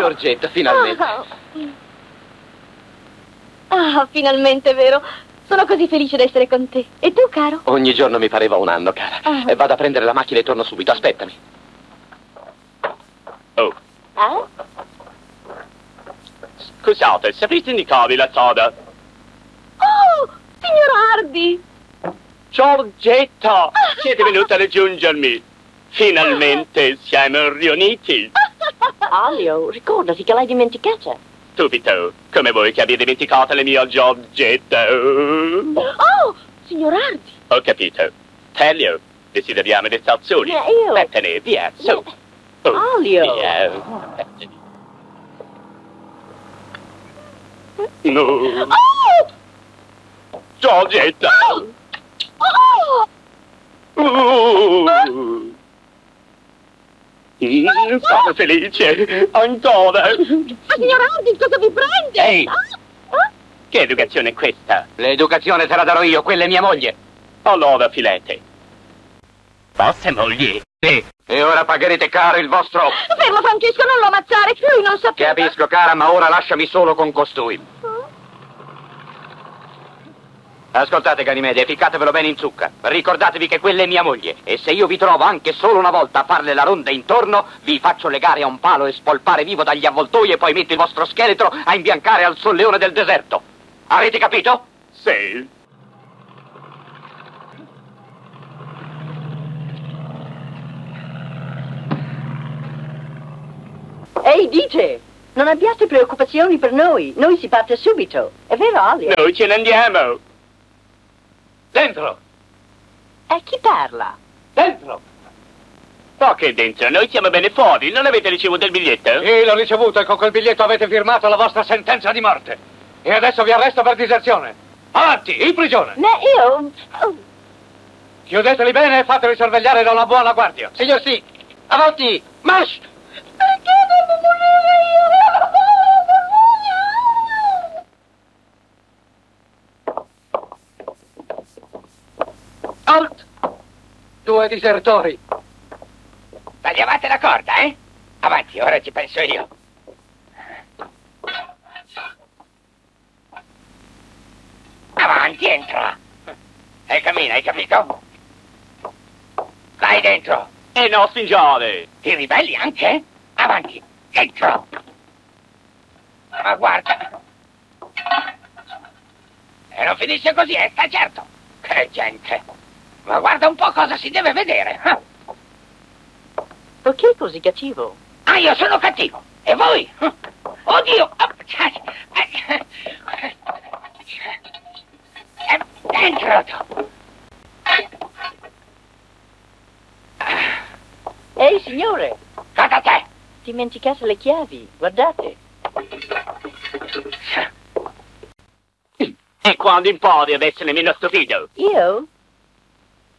l'orgetto, finalmente. Finalmente, vero? Sono così felice di essere con te. E tu, caro? Ogni giorno mi pareva un anno, cara. Vado a prendere la macchina e torno subito, aspettami. Oh. Eh? Scusate, saprete indicarmi la strada? Oh, signor Hardy! Giorgetta, siete venuta a raggiungermi. Finalmente siamo riuniti. Alio, ricordati che l'hai dimenticata. Subito, come vuoi che abbia dimenticato la mia Giorgetta? Oh, signor Hardy! Ho capito. Telio, desideriamo le stazioni. Io... Vattene, via, su. Alio! Via. No. Oh! Giorgetta! Oh! Sono felice, ancora. Signor Hardy, cosa vi prende? Ehi! Che educazione è questa? L'educazione te la darò io, quella è mia moglie. Allora, filete. Vostra moglie? Sì. E ora pagherete caro il vostro... Fermo, Francesco, non lo ammazzare, lui non sapeva... Capisco, cara, ma ora lasciami solo con costui. Ascoltate, Ganimede, ficcatevelo bene in zucca. Ricordatevi che quella è mia moglie. E se io vi trovo anche solo una volta a farle la ronda intorno, vi faccio legare a un palo e spolpare vivo dagli avvoltoi e poi metto il vostro scheletro a imbiancare al solleone del deserto. Avete capito? Sì. Ehi, DJ, non abbiate preoccupazioni per noi. Noi si parte subito. È vero, Alio? Noi ce ne andiamo. Dentro! E chi parla? Dentro! Ma che dentro? Noi siamo bene fuori. Non avete ricevuto il biglietto? Sì, l'ho ricevuto e con quel biglietto avete firmato la vostra sentenza di morte. E adesso vi arresto per diserzione. Avanti, in prigione! Io... Chiudeteli bene e fateli sorvegliare da una buona guardia. Signor sì. Avanti, march! Perché devo morire io? Alt! Due disertori. Tagliavate la corda, eh? Avanti, ora ci penso io. Avanti, entra. E cammina, hai capito? Vai dentro. E non spingiare. Ti ribelli anche? Avanti, dentro. Ma guarda. E non finisce così, sta certo. Che gente. Ma guarda un po' cosa si deve vedere. Perché così cattivo? Ah, io sono cattivo. E voi? Oddio. Dentro tu. Ehi, signore, Cosa c'è? dimenticate le chiavi. Guardate. E quando impari ad essere meno stupido? Io?